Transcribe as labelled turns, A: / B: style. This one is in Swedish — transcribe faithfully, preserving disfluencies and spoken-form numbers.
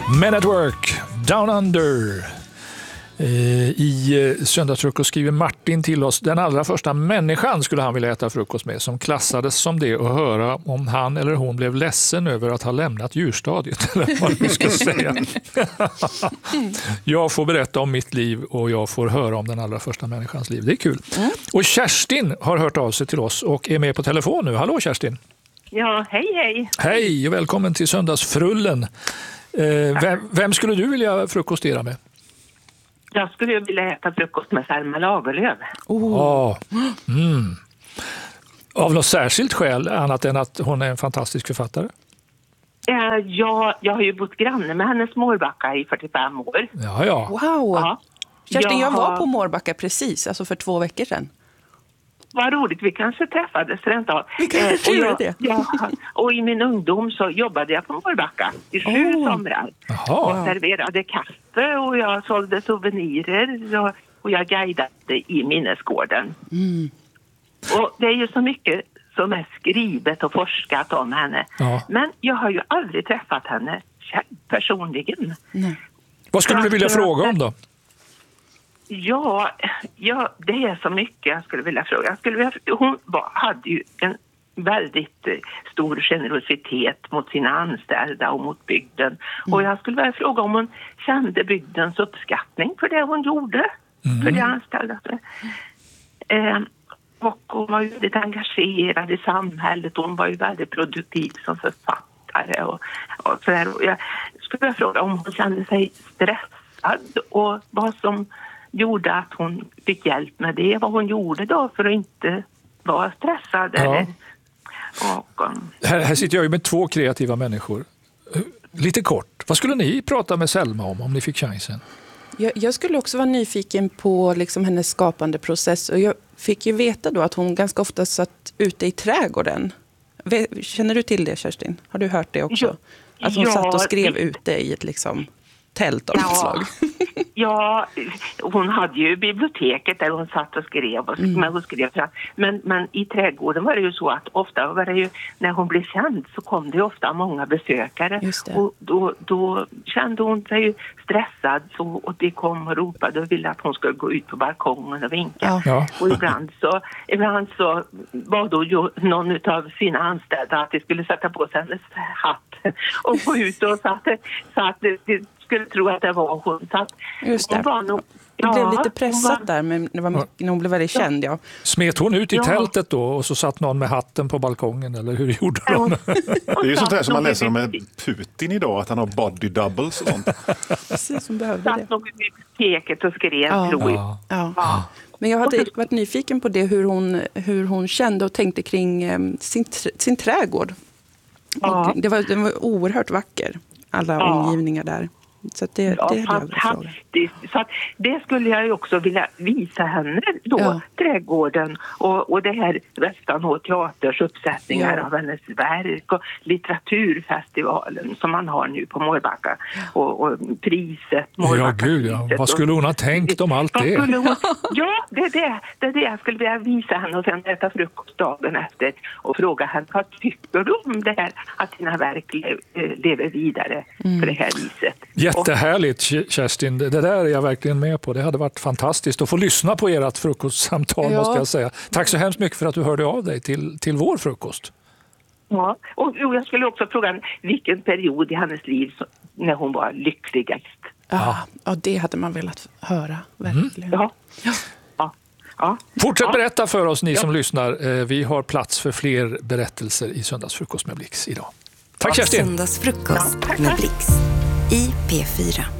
A: Men at Work, Down Under. I söndagsfrukost skriver Martin till oss: den allra första människan skulle han vilja äta frukost med, som klassades som det, och höra om han eller hon blev ledsen över att ha lämnat djurstadiet, eller vad man ska säga. Jag får berätta om mitt liv och jag får höra om den allra första människans liv. Det är kul. Mm. Och Kerstin har hört av sig till oss och är med på telefon nu. Hallå Kerstin.
B: Ja, hej hej.
A: Hej och välkommen till Söndagsfrullen. Eh, vem, vem skulle du vilja frukostera med?
B: Jag skulle vilja äta frukost med Selma Lagerlöf.
A: Oh. Ja. Mm. Av något särskilt skäl, annat än att hon är en fantastisk författare?
B: Eh, jag, jag har ju bott granne med hennes Mårbacka i fyrtiofem år.
A: Ja, ja.
C: Wow.
B: Ja.
C: Kerstin, jag,
B: jag
C: var
B: har...
C: på Mårbacka precis, alltså för två veckor sedan.
B: Vad roligt, vi kanske träffades rent av.
C: Vi kanske
B: eh, och,
C: jag, det.
B: Ja, och i min ungdom så jobbade jag på Mårbacka i sju oh. somrar.
A: Jaha.
B: Och serverade kaffe och jag sålde souvenirer och, och jag guidade i minnesgården.
C: Mm.
B: Och det är ju så mycket som är skrivet och forskat om henne.
A: Ja.
B: Men jag har ju aldrig träffat henne personligen.
C: Nej.
A: Vad skulle du vilja fråga om då?
B: Ja, ja, det är så mycket jag skulle vilja fråga. Jag skulle vilja, hon var, hade ju en väldigt stor generositet mot sina anställda och mot bygden. Mm. Och jag skulle vilja fråga om hon kände bygdens uppskattning för det hon gjorde. Mm. För de anställda. Eh, och hon var ju väldigt engagerad i samhället. Hon var ju väldigt produktiv som författare. Och, och så där. Och jag skulle vilja fråga om hon kände sig stressad och vad som gjorde att hon fick hjälp med det. Vad hon gjorde då för att inte vara stressad.
A: Ja.
B: Eller, och, um,
A: här, här sitter jag ju med två kreativa människor. Lite kort, vad skulle ni prata med Selma om om ni fick chansen?
C: Jag, jag skulle också vara nyfiken på liksom hennes skapande process. Och jag fick ju veta då att hon ganska ofta satt ute i trädgården. Känner du till det, Kerstin? Har du hört det också?
B: Ja,
C: att hon
B: ja,
C: satt och skrev
B: det...
C: ute i ett liksom tält av
B: ja.
C: något slag.
B: Ja, hon hade ju biblioteket där hon satt och skrev. Och, mm. men, hon skrev men, men i trädgården var det ju så att ofta var det ju, när hon blev känd så kom det ju ofta många besökare. Och då, då kände hon sig ju stressad så, och de kom och ropade och ville att hon skulle gå ut på balkongen och vinka.
A: Ja.
B: Och ibland så, ibland så var då ju någon av sina anställda att de skulle sätta på sig hennes hatt och gå ut och så att, så att det, det skulle tro att det var hon. Så att
C: Just det.
B: Hon var nog,
C: det
B: ja,
C: blev lite pressat
B: var,
C: där men det var mycket, när hon blev väldigt känd. Ja.
A: Smet hon ut i
B: ja.
A: tältet då och så satt någon med hatten på balkongen, eller hur gjorde de?
D: Det är ju sånt här som man läser om med Putin idag, att han har body doubles och sånt.
C: Precis som behövde det.
B: Satt nog i biblioteket och skrev,
C: ja.
B: tror jag.
C: Ja. Ja. Ja. Men jag hade varit nyfiken på det, hur hon, hur hon kände och tänkte kring um, sin, sin trädgård.
B: Ja.
C: Det var, den var oerhört vacker, alla ja. omgivningar där. Så att det,
B: ja,
C: det hade jag
B: fantastiskt. Så att det skulle jag ju också vilja visa henne då,
C: ja.
B: trädgården och, och det här Västanå teaters uppsättningar
C: ja.
B: av hennes verk och litteraturfestivalen som man har nu på Mårbacka och, och priset Mårbacka.
A: Ja, gud, ja. Vad skulle hon ha tänkt om allt det?
B: Hon, ja, det är det, det är det jag skulle vilja visa henne och sen äta frukost dagen efter och fråga henne, vad tycker du om det här att dina verk le, lever vidare mm. på det här viset?
A: Jättehärligt, Kerstin. Det där är jag verkligen med på. Det hade varit fantastiskt att få lyssna på ert frukostsamtal, ja. måste jag säga. Tack så hemskt mycket för att du hörde av dig till, till vår frukost.
B: Ja, och jag skulle också fråga vilken period i hennes liv när hon var lyckligast.
C: Ja, ja det hade man velat höra, verkligen.
B: Mm. Ja. Ja. Ja. Ja.
A: Fortsätt
B: ja.
A: berätta för oss, ni
B: ja.
A: som lyssnar. Vi har plats för fler berättelser i Söndagsfrukost med Blix idag. Tack, Kerstin!
E: Söndagsfrukost med Blix i P fyra.